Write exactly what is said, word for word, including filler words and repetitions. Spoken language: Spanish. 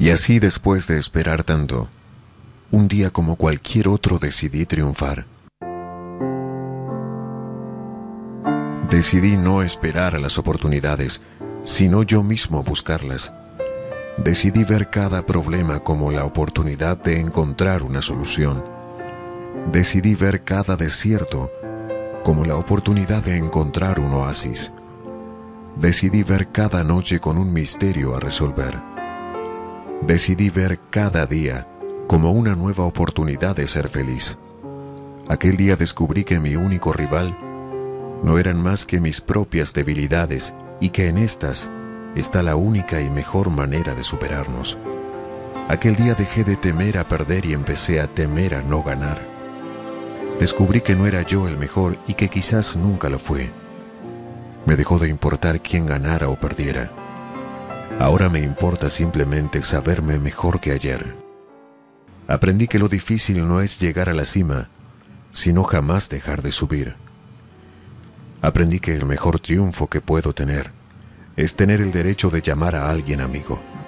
Y así, después de esperar tanto, un día como cualquier otro decidí triunfar. Decidí no esperar a las oportunidades, sino yo mismo buscarlas. Decidí ver cada problema como la oportunidad de encontrar una solución. Decidí ver cada desierto como la oportunidad de encontrar un oasis. Decidí ver cada noche con un misterio a resolver. Decidí ver cada día como una nueva oportunidad de ser feliz. Aquel día descubrí que mi único rival no eran más que mis propias debilidades y que en estas está la única y mejor manera de superarnos. Aquel día dejé de temer a perder y empecé a temer a no ganar. Descubrí que no era yo el mejor y que quizás nunca lo fue. Me dejó de importar quién ganara o perdiera. Ahora me importa simplemente saberme mejor que ayer. Aprendí que lo difícil no es llegar a la cima, sino jamás dejar de subir. Aprendí que el mejor triunfo que puedo tener es tener el derecho de llamar a alguien amigo.